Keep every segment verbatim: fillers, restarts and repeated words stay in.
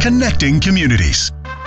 connecting communities.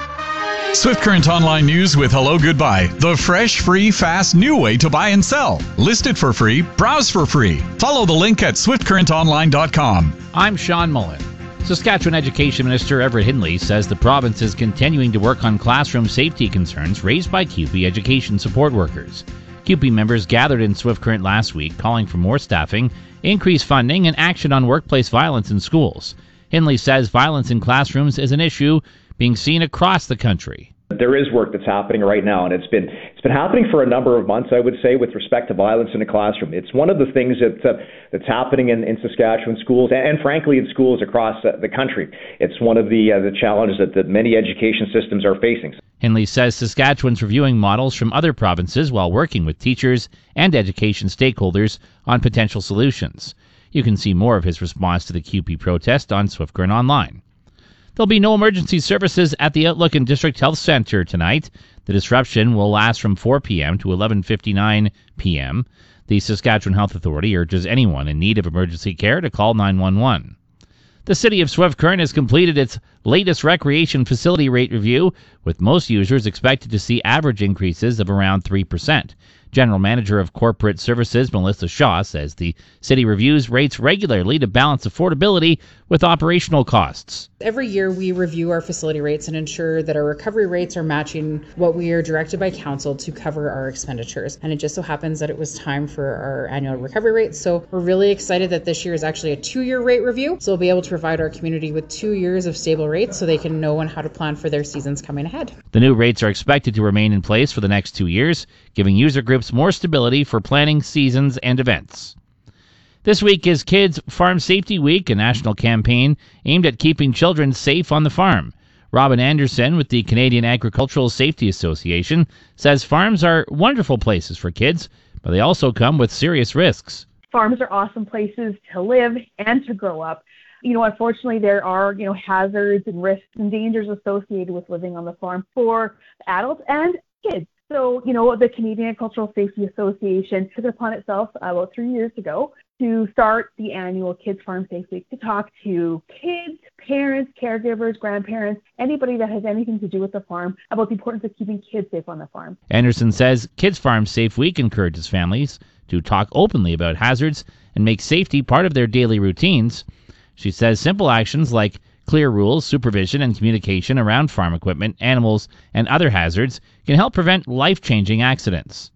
Swift Current Online News with Hello Goodbye, the fresh, free, fast, new way to buy and sell. List it for free, browse for free. Follow the link at swift current online dot com. I'm Sean Mullen. Saskatchewan Education Minister Everett Hindley says the province is continuing to work on classroom safety concerns raised by C U P E education support workers. C U P E members gathered in Swift Current last week calling for more staffing, increased funding, and action on workplace violence in schools. Hindley says violence in classrooms is an issue being seen across the country. There is work that's happening right now, and it's been it's been happening for a number of months, I would say, with respect to violence in the classroom. It's one of the things that uh, that's happening in, in Saskatchewan schools, and, and frankly in schools across uh, the country. It's one of the uh, the challenges that, that many education systems are facing. Hindley says Saskatchewan's reviewing models from other provinces while working with teachers and education stakeholders on potential solutions. You can see more of his response to the C U P E protest on Swift Current Online. There'll be no emergency services at the Outlook and District Health Centre tonight. The disruption will last from four p.m. to eleven fifty-nine p.m. The Saskatchewan Health Authority urges anyone in need of emergency care to call nine one one. The City of Swift Current has completed its latest recreation facility rate review, with most users expected to see average increases of around three percent. General Manager of Corporate Services Melissa Shaw says the city reviews rates regularly to balance affordability with operational costs. Every year we review our facility rates and ensure that our recovery rates are matching what we are directed by council to cover our expenditures. And it just so happens that it was time for our annual recovery rates. So we're really excited that this year is actually a two-year rate review. So we'll be able to provide our community with two years of stable rates so they can know and how to plan for their seasons coming ahead. The new rates are expected to remain in place for the next two years, giving user groups more stability for planning seasons and events. This week is Kids Farm Safety Week, a national campaign aimed at keeping children safe on the farm. Robin Anderson with the Canadian Agricultural Safety Association says farms are wonderful places for kids, but they also come with serious risks. Farms are awesome places to live and to grow up. You know, unfortunately, there are, you know, hazards and risks and dangers associated with living on the farm for adults and kids. So, you know, the Canadian Agricultural Safety Association took it upon itself about three years ago to start the annual Kids Farm Safe Week to talk to kids, parents, caregivers, grandparents, anybody that has anything to do with the farm about the importance of keeping kids safe on the farm. Anderson says Kids Farm Safe Week encourages families to talk openly about hazards and make safety part of their daily routines. She says simple actions like clear rules, supervision, and communication around farm equipment, animals, and other hazards can help prevent life-changing accidents.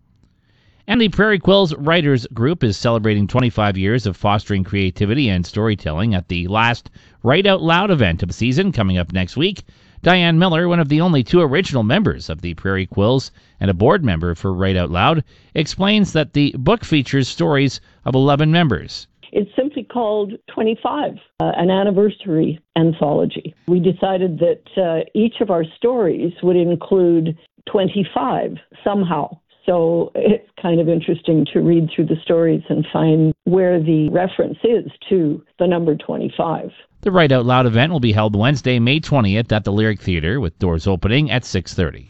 And the Prairie Quills Writers Group is celebrating twenty-five years of fostering creativity and storytelling at the last Write Out Loud event of the season coming up next week. Diane Miller, one of the only two original members of the Prairie Quills and a board member for Write Out Loud, explains that the book features stories of eleven members. It's simply called twenty-five, uh, an anniversary anthology. We decided that uh, each of our stories would include twenty-five somehow. So it's kind of interesting to read through the stories and find where the reference is to the number twenty-five. The Write Out Loud event will be held Wednesday, May twentieth at the Lyric Theatre, with doors opening at six thirty.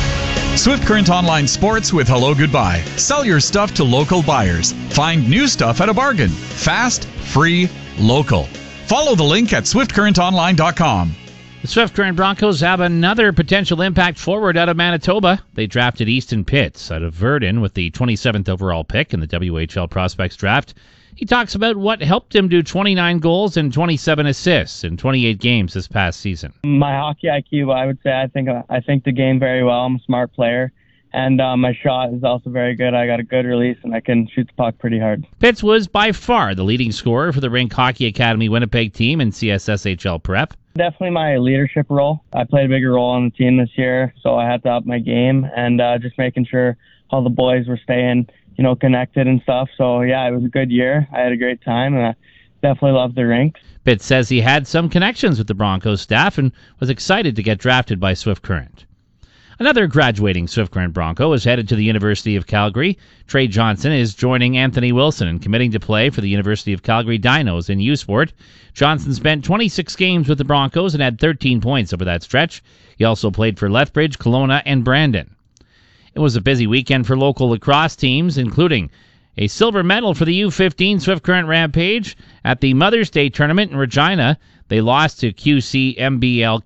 Swift Current Online Sports with Hello Goodbye. Sell your stuff to local buyers. Find new stuff at a bargain. Fast, free, local. Follow the link at swift current online dot com. The Swift Current Broncos have another potential impact forward out of Manitoba. They drafted Easton Pitts out of Verdun with the twenty-seventh overall pick in the W H L Prospects Draft. He talks about what helped him do twenty-nine goals and twenty-seven assists in twenty-eight games this past season. My hockey I Q, I would say I think I think the game very well. I'm a smart player, and uh, my shot is also very good. I got a good release, and I can shoot the puck pretty hard. Pitts was by far the leading scorer for the Rink Hockey Academy Winnipeg team in C S S H L prep. Definitely my leadership role. I played a bigger role on the team this year, so I had to up my game and uh, just making sure all the boys were staying, you know, connected and stuff. So, yeah, it was a good year. I had a great time, and I definitely loved the rink. Pitts says he had some connections with the Broncos staff and was excited to get drafted by Swift Current. Another graduating Swift Current Bronco is headed to the University of Calgary. Trey Johnson is joining Anthony Wilson and committing to play for the University of Calgary Dinos in U-Sport. Johnson spent twenty-six games with the Broncos and had thirteen points over that stretch. He also played for Lethbridge, Kelowna, and Brandon. It was a busy weekend for local lacrosse teams, including a silver medal for the U fifteen Swift Current Rampage at the Mother's Day Tournament in Regina. They lost to Q C M B L